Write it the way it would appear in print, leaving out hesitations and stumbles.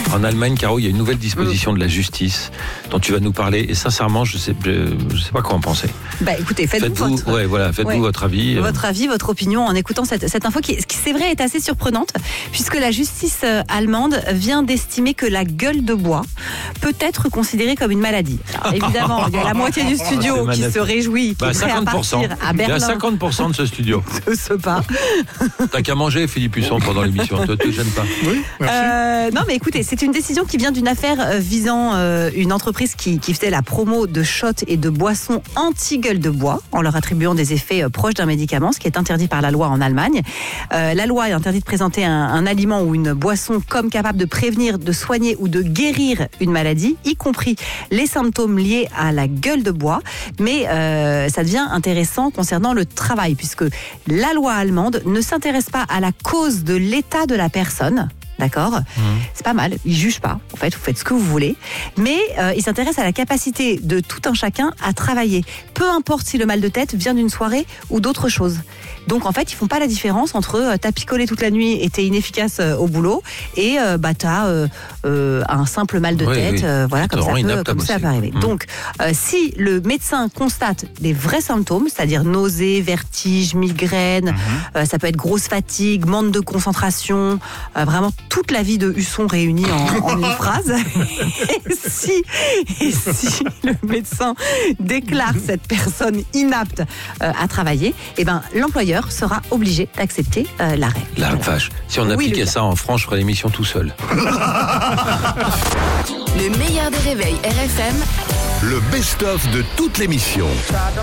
En Allemagne, Caro, il y a une nouvelle disposition de la justice dont tu vas nous parler. Et sincèrement, je sais pas quoi en penser. Bah écoutez, faites-vous votre avis. Votre avis, votre opinion en écoutant cette info qui, c'est vrai, est assez surprenante, puisque la justice allemande vient d'estimer que la gueule de bois peut être considérée comme une maladie. Alors, évidemment, il y a la moitié du studio qui se réjouit, qui est prêt à partir à Berlin. Il y a 50% de ce studio. Je sais pas. T'as qu'à manger, Philippe Husson, pendant l'émission. Toi, te gêne pas. Oui, merci. Non, mais écoutez, c'est une décision qui vient d'une affaire visant une entreprise qui faisait la promo de shots et de boissons anti-gueule de bois en leur attribuant des effets proches d'un médicament, ce qui est interdit par la loi en Allemagne. La loi interdit de présenter un aliment ou une boisson comme capable de prévenir, de soigner ou de guérir une maladie, y compris les symptômes liés à la gueule de bois. Mais ça devient intéressant concernant le travail, puisque la loi allemande ne s'intéresse pas à la cause de l'état de la personne. D'accord ? C'est pas mal, ils jugent pas. En fait, vous faites ce que vous voulez. Mais ils s'intéressent à la capacité de tout un chacun à travailler. Peu importe si le mal de tête vient d'une soirée ou d'autre chose. Donc en fait, ils font pas la différence entre t'as picolé toute la nuit et t'es inefficace au boulot et t'as un simple mal de tête. Voilà, comme ça peut arriver. Donc, si le médecin constate des vrais symptômes, c'est-à-dire nausées, vertiges, migraines, ça peut être grosse fatigue, manque de concentration, vraiment toute la vie de Husson réunie en une phrase. Et si le médecin déclare cette personne inapte à travailler, eh ben, l'employeur sera obligé d'accepter l'arrêt. La vache. Si on appliquait ça en France, je ferais l'émission tout seul. Le meilleur des réveils RFM. Le best-of de toute l'émission.